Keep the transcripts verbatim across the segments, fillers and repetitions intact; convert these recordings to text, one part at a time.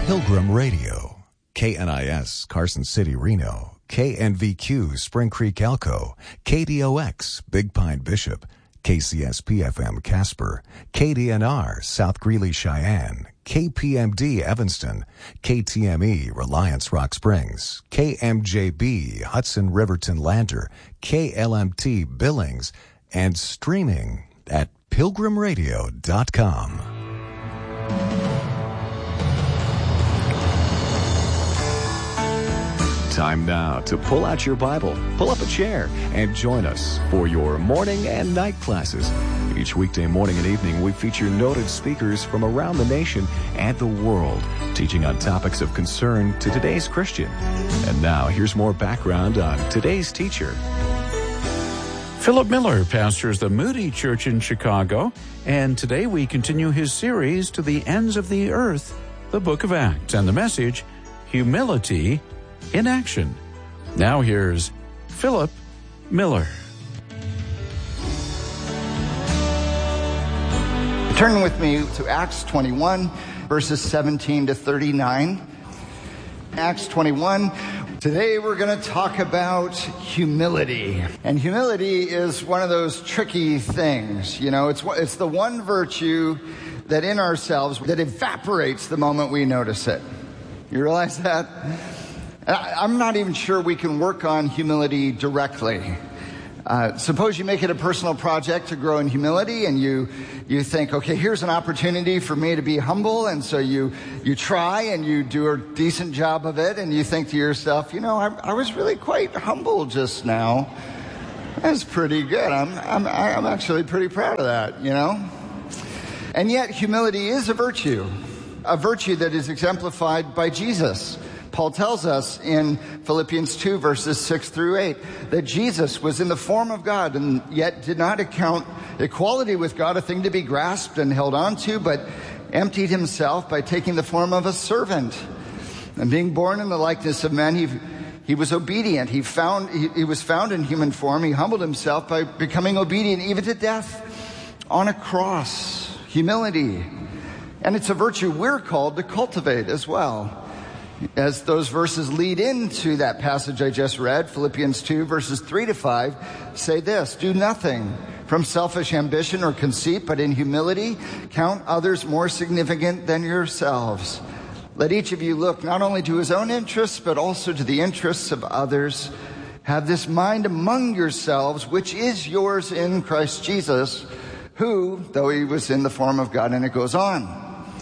Pilgrim Radio, K N I S, Carson City, Reno, K N V Q, Spring Creek, Elko, K D O X, Big Pine, Bishop, K C S P F M, Casper, K D N R, South Greeley, Cheyenne, K P M D, Evanston, K T M E, Reliance, Rock Springs, K M J B, Hudson, Riverton, Lander, K L M T, Billings, and streaming at pilgrim radio dot com. Time now to pull out your Bible, pull up a chair, and join us for your morning and night classes. Each weekday morning and evening, we feature noted speakers from around the nation and the world, teaching on topics of concern to today's Christian. And now, here's more background on today's teacher. Philip Miller pastors the Moody Church in Chicago, and today we continue his series, To the Ends of the Earth, the Book of Acts, and the message, Humility in Action. Now here's Philip Miller. Turn with me to Acts twenty-one, verses seventeen to thirty-nine. Acts twenty-one. Today we're going to talk about humility. And humility is one of those tricky things. You know, it's it's the one virtue that in ourselves that evaporates the moment we notice it. You realize that? I'm not even sure we can work on humility directly. Uh, suppose you make it a personal project to grow in humility, and you you think, okay, here's an opportunity for me to be humble, and so you you try and you do a decent job of it, and you think to yourself, you know, I, I was really quite humble just now. That's pretty good. I'm I'm I'm actually pretty proud of that, you know. And yet, humility is a virtue, a virtue that is exemplified by Jesus. Paul tells us in Philippians two, verses six through eight, that Jesus was in the form of God and yet did not account equality with God a thing to be grasped and held on to, but emptied himself by taking the form of a servant. And being born in the likeness of men, he, he was obedient. He found he, he was found in human form. He humbled himself by becoming obedient even to death on a cross. Humility. And it's a virtue we're called to cultivate as well. As those verses lead into that passage I just read, Philippians two, verses three to five, say this: do nothing from selfish ambition or conceit, but in humility count others more significant than yourselves. Let each of you look not only to his own interests, but also to the interests of others. Have this mind among yourselves, which is yours in Christ Jesus, who, though he was in the form of God, and it goes on.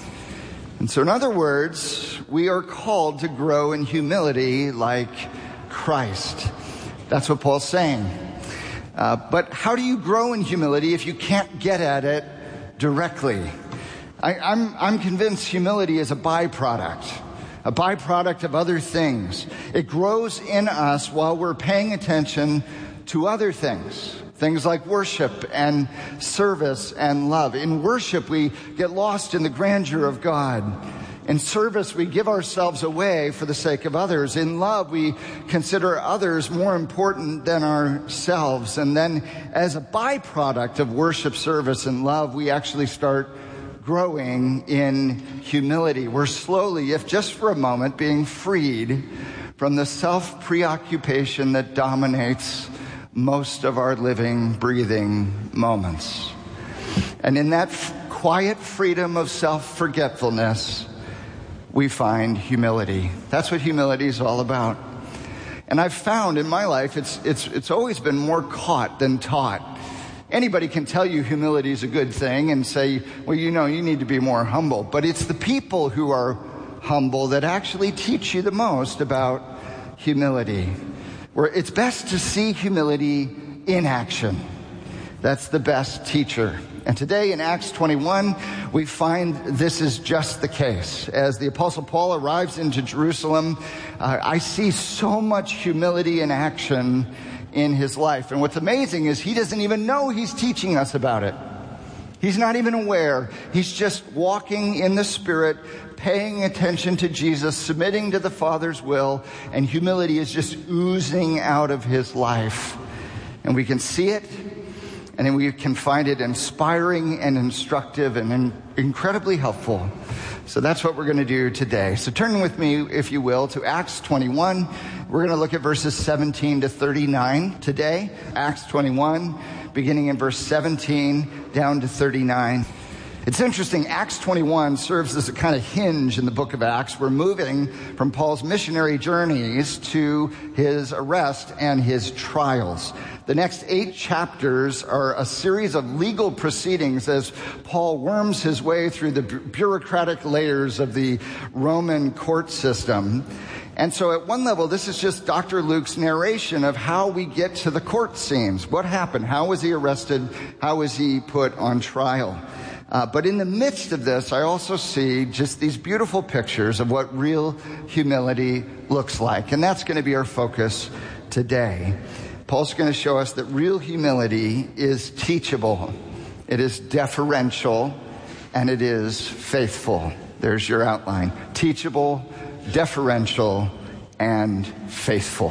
And so in other words, we are called to grow in humility like Christ. That's what Paul's saying. Uh, but how do you grow in humility if you can't get at it directly? I, I'm, I'm convinced humility is a byproduct, a byproduct of other things. It grows in us while we're paying attention to other things. Things like worship and service and love. In worship, we get lost in the grandeur of God. In service, we give ourselves away for the sake of others. In love, we consider others more important than ourselves. And then, as a byproduct of worship, service, and love, we actually start growing in humility. We're slowly, if just for a moment, being freed from the self-preoccupation that dominates most of our living, breathing moments. And in that f- quiet freedom of self-forgetfulness, we find humility. That's what humility is all about. And I've found in my life, it's it's it's always been more caught than taught. Anybody can tell you humility is a good thing and say, well, you know, you need to be more humble. But it's the people who are humble that actually teach you the most about humility. Where it's best to see humility in action. That's the best teacher. And today in Acts twenty-one, we find this is just the case. As the Apostle Paul arrives into Jerusalem, uh, I see so much humility in action in his life. And what's amazing is he doesn't even know he's teaching us about it. He's not even aware. He's just walking in the Spirit, paying attention to Jesus, submitting to the Father's will, and humility is just oozing out of his life. And we can see it, and then we can find it inspiring and instructive and in- incredibly helpful. So that's what we're going to do today. So turn with me, if you will, to Acts twenty-one. We're going to look at verses seventeen to thirty-nine today. Acts twenty-one, beginning in verse seventeen down to thirty-nine. It's interesting, Acts twenty-one serves as a kind of hinge in the book of Acts. We're moving from Paul's missionary journeys to his arrest and his trials. The next eight chapters are a series of legal proceedings as Paul worms his way through the bureaucratic layers of the Roman court system. And so at one level, this is just Doctor Luke's narration of how we get to the court scenes. What happened? How was he arrested? How was he put on trial? Uh, but in the midst of this, I also see just these beautiful pictures of what real humility looks like. And that's going to be our focus today. Paul's going to show us that real humility is teachable, it is deferential, and it is faithful. There's your outline. Teachable, deferential, and faithful.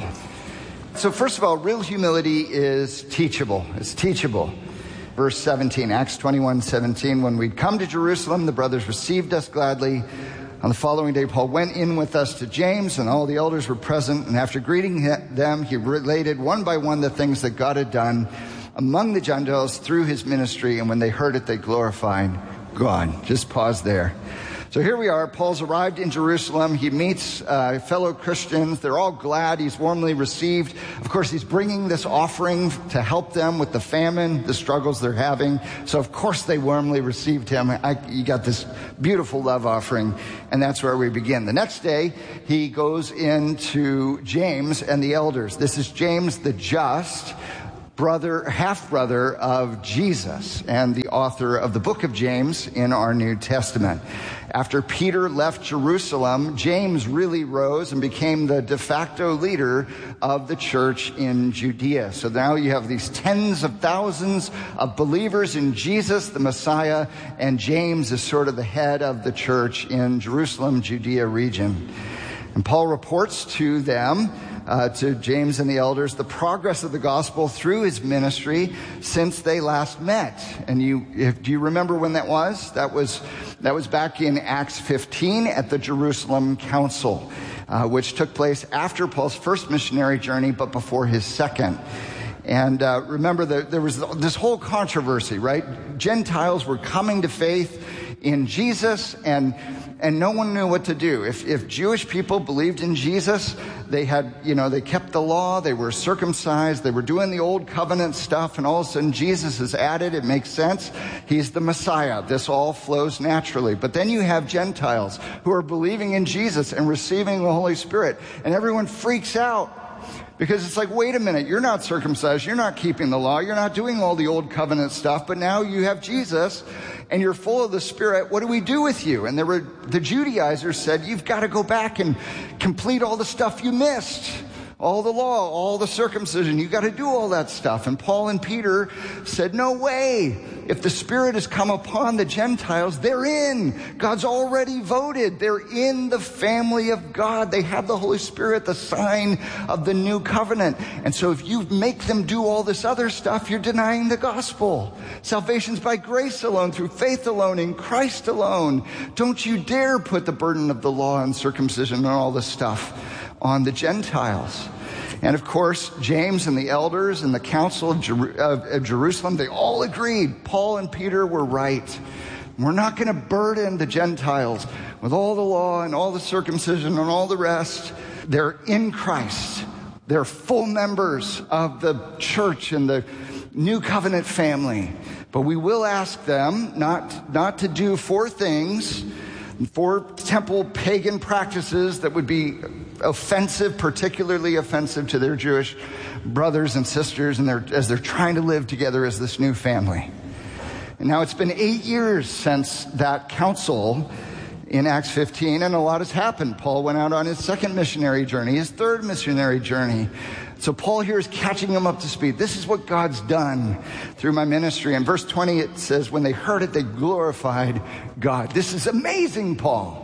So first of all, real humility is teachable. It's teachable. Verse seventeen, Acts twenty-one seventeen, when we'd come to Jerusalem, the brothers received us gladly. On the following day, Paul went in with us to James, and all the elders were present. And after greeting them, he related one by one the things that God had done among the Gentiles through his ministry. And when they heard it, they glorified God. Just pause there. So here we are. Paul's arrived in Jerusalem. He meets uh, fellow Christians. They're all glad. He's warmly received. Of course, he's bringing this offering to help them with the famine, the struggles they're having. So, of course, they warmly received him. I, you got this beautiful love offering, and that's where we begin. The next day, he goes into James and the elders. This is James the Just, brother, half-brother of Jesus and the author of the book of James in our New Testament. After Peter left Jerusalem, James really rose and became the de facto leader of the church in Judea. So now you have these tens of thousands of believers in Jesus, the Messiah, and James is sort of the head of the church in Jerusalem, Judea region. And Paul reports to them, Uh, to James and the elders, the progress of the gospel through his ministry since they last met. And you, if, do you remember when that was? That was, that was back in Acts fifteen at the Jerusalem Council, uh, which took place after Paul's first missionary journey, but before his second. And uh, remember, that there was this whole controversy, right? Gentiles were coming to faith in Jesus, and and no one knew what to do. If if Jewish people believed in Jesus, they had, you know, they kept the law, they were circumcised, they were doing the old covenant stuff, and all of a sudden Jesus is added. It makes sense. He's the Messiah. This all flows naturally. But then you have Gentiles who are believing in Jesus and receiving the Holy Spirit, and everyone freaks out. Because it's like, wait a minute, you're not circumcised, you're not keeping the law, you're not doing all the old covenant stuff, but now you have Jesus and you're full of the Spirit. What do we do with you? And there were, the Judaizers said, you've got to go back and complete all the stuff you missed. All the law, all the circumcision, you got to do all that stuff. And Paul and Peter said, no way. If the Spirit has come upon the Gentiles, they're in. God's already voted. They're in the family of God. They have the Holy Spirit, the sign of the new covenant. And so if you make them do all this other stuff, you're denying the gospel. Salvation's by grace alone, through faith alone, in Christ alone. Don't you dare put the burden of the law and circumcision and all this stuff on the Gentiles. And of course, James and the elders and the council of, Jer- of, of Jerusalem, they all agreed. Paul and Peter were right. We're not going to burden the Gentiles with all the law and all the circumcision and all the rest. They're in Christ. They're full members of the church and the new covenant family. But we will ask them not, not to do four things, four temple pagan practices that would be offensive, particularly offensive to their Jewish brothers and sisters, and they're, as they're trying to live together as this new family. And now it's been eight years since that council in Acts fifteen, and a lot has happened. Paul went out on his second missionary journey, his third missionary journey. So Paul here is catching them up to speed. This is what God's done through my ministry. In verse twenty, it says, when they heard it, they glorified God. This is amazing, Paul.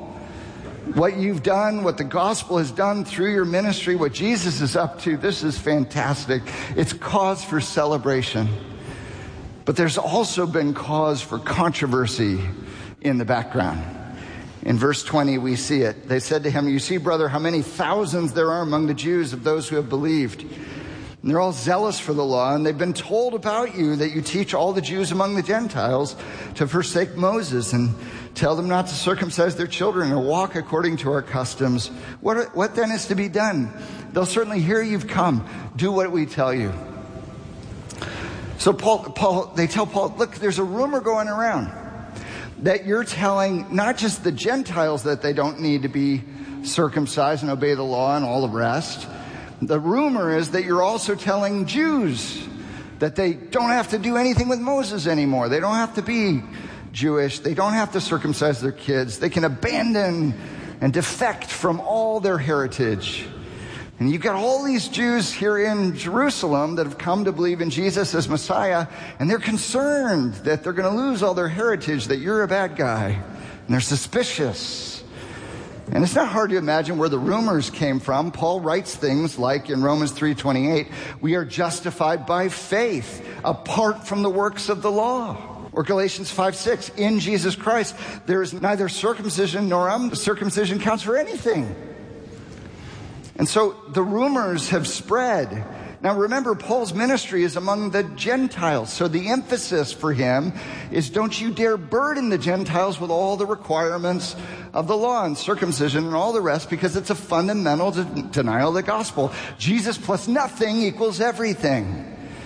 What you've done, what the gospel has done through your ministry, what Jesus is up to, this is fantastic. It's cause for celebration. But there's also been cause for controversy in the background. In verse twenty, we see it. They said to him, "You see, brother, how many thousands there are among the Jews of those who have believed. And they're all zealous for the law, and they've been told about you that you teach all the Jews among the Gentiles to forsake Moses and tell them not to circumcise their children or walk according to our customs. What, what then is to be done? They'll certainly hear you've come. Do what we tell you." So Paul, Paul, they tell Paul, "Look, there's a rumor going around that you're telling not just the Gentiles that they don't need to be circumcised and obey the law and all the rest. The rumor is that you're also telling Jews that they don't have to do anything with Moses anymore. They don't have to be Jewish. They don't have to circumcise their kids. They can abandon and defect from all their heritage. And you've got all these Jews here in Jerusalem that have come to believe in Jesus as Messiah, and they're concerned that they're going to lose all their heritage, that you're a bad guy. And they're suspicious." And it's not hard to imagine where the rumors came from. Paul writes things like in Romans three twenty-eight, "We are justified by faith apart from the works of the law." Or Galatians five six, "In Jesus Christ, there is neither circumcision nor uncircumcision counts for anything." And so the rumors have spread. Now remember, Paul's ministry is among the Gentiles. So the emphasis for him is, don't you dare burden the Gentiles with all the requirements of the law and circumcision and all the rest, because it's a fundamental de- denial of the gospel. Jesus plus nothing equals everything.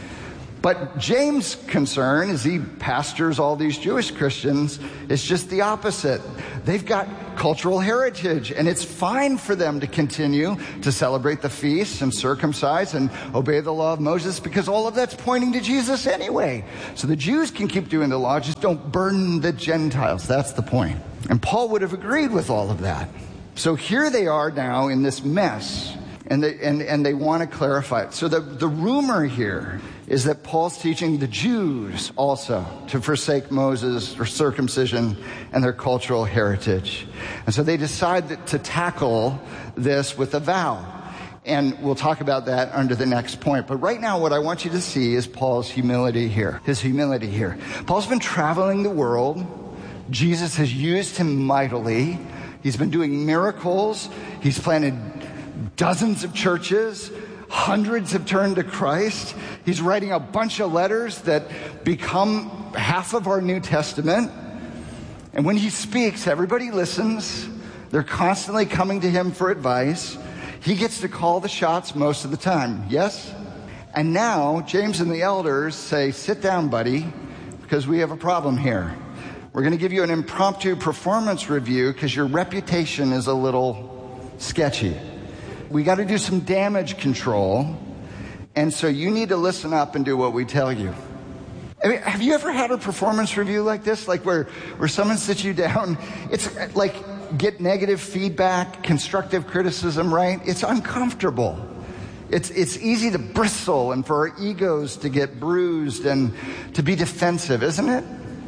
But James' concern, as he pastors all these Jewish Christians, is just the opposite. They've got cultural heritage, and it's fine for them to continue to celebrate the feasts and circumcise and obey the law of Moses, because all of that's pointing to Jesus anyway. So the Jews can keep doing the law, just don't burden the Gentiles. That's the point. And Paul would have agreed with all of that. So here they are now in this mess, and they, and, and they want to clarify it. So the, the rumor here is that Paul's teaching the Jews also to forsake Moses or circumcision and their cultural heritage. And so they decide that to tackle this with a vow. And we'll talk about that under the next point. But right now, what I want you to see is Paul's humility here. His humility here. Paul's been traveling the world. Jesus has used him mightily. He's been doing miracles. He's planted dozens of churches. Hundreds have turned to Christ. He's writing a bunch of letters that become half of our New Testament. And when he speaks, everybody listens. They're constantly coming to him for advice. He gets to call the shots most of the time. Yes? And now, James and the elders say, "Sit down, buddy, because we have a problem here. We're going to give you an impromptu performance review because your reputation is a little sketchy. We got to do some damage control, and so you need to listen up and do what we tell you." I mean, have you ever had a performance review like this? Like where, where someone sits you down? It's like get negative feedback, constructive criticism, right? It's uncomfortable. It's, it's easy to bristle and for our egos to get bruised and to be defensive, isn't it?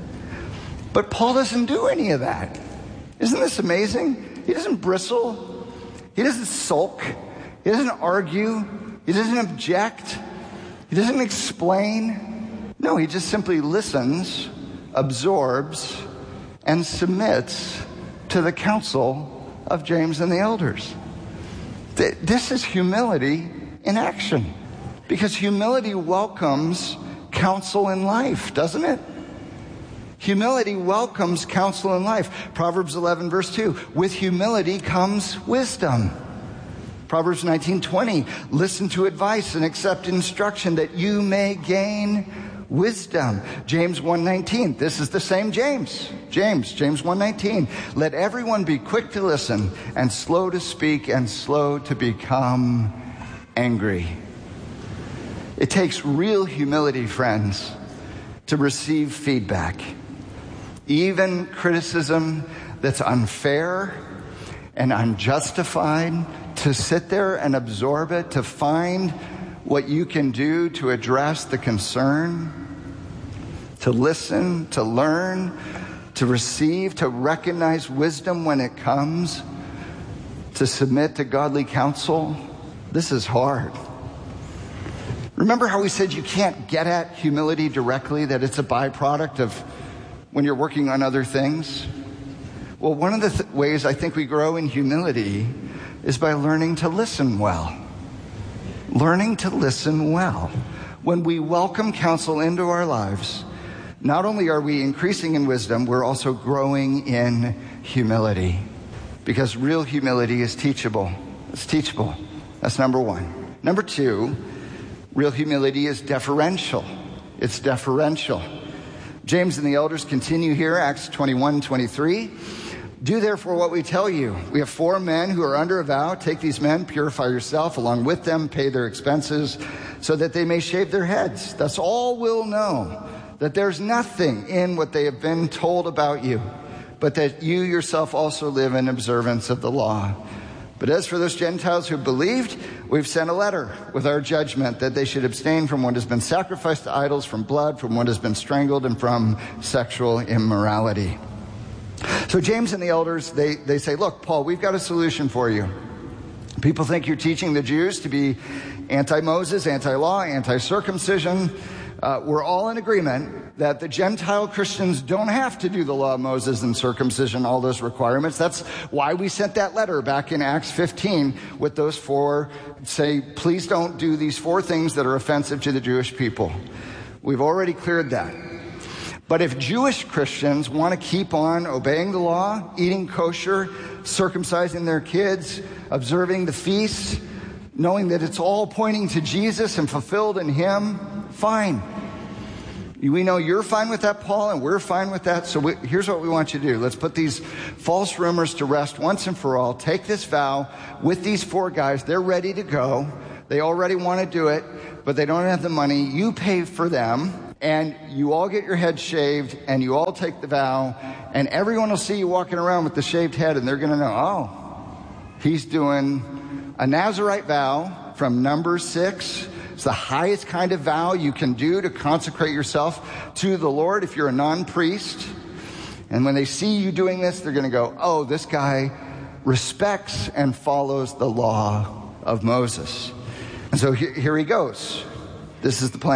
But Paul doesn't do any of that. Isn't this amazing? He doesn't bristle. He doesn't sulk. He doesn't argue. He doesn't object. He doesn't explain. No, he just simply listens, absorbs, and submits to the counsel of James and the elders. This is humility in action. Because humility welcomes counsel in life, doesn't it? Humility welcomes counsel in life. Proverbs eleven verse two, with humility comes wisdom. Proverbs nineteen twenty, listen to advice and accept instruction that you may gain wisdom. James one nineteen, this is the same James. James, James one nineteen, let everyone be quick to listen and slow to speak and slow to become angry. It takes real humility, friends, to receive feedback. Even criticism that's unfair and unjustified, to sit there and absorb it, to find what you can do to address the concern, to listen, to learn, to receive, to recognize wisdom when it comes, to submit to godly counsel. This is hard. Remember how we said you can't get at humility directly, that it's a byproduct of when you're working on other things? Well, one of the th- ways I think we grow in humility is by learning to listen well. Learning to listen well. When we welcome counsel into our lives, not only are we increasing in wisdom, we're also growing in humility. Because real humility is teachable. It's teachable. That's number one. Number two, real humility is deferential. It's deferential. James and the elders continue here, Acts twenty-one twenty-three. Do therefore what we tell you. We have four men who are under a vow. Take these men, purify yourself along with them, pay their expenses, so that they may shave their heads. Thus all will know that there's nothing in what they have been told about you, but that you yourself also live in observance of the law. But as for those Gentiles who believed, we've sent a letter with our judgment that they should abstain from what has been sacrificed to idols, from blood, from what has been strangled, and from sexual immorality. So James and the elders, they, they say, look, Paul, we've got a solution for you. People think you're teaching the Jews to be anti-Moses, anti-law, anti-circumcision. Uh, we're all in agreement that the Gentile Christians don't have to do the law of Moses and circumcision, all those requirements. That's why we sent that letter back in Acts fifteen with those four, say, please don't do these four things that are offensive to the Jewish people. We've already cleared that. But if Jewish Christians want to keep on obeying the law, eating kosher, circumcising their kids, observing the feasts, knowing that it's all pointing to Jesus and fulfilled in Him, fine. We know you're fine with that, Paul, and we're fine with that. So we, here's what we want you to do. Let's put these false rumors to rest once and for all. Take this vow with these four guys. They're ready to go. They already want to do it, but they don't have the money. You pay for them, and you all get your head shaved, and you all take the vow, and everyone will see you walking around with the shaved head, and they're going to know, oh, he's doing a Nazirite vow from Numbers six. It's the highest kind of vow you can do to consecrate yourself to the Lord if you're a non-priest. And when they see you doing this, they're going to go, oh, this guy respects and follows the law of Moses. And so here, here he goes. This is the plan.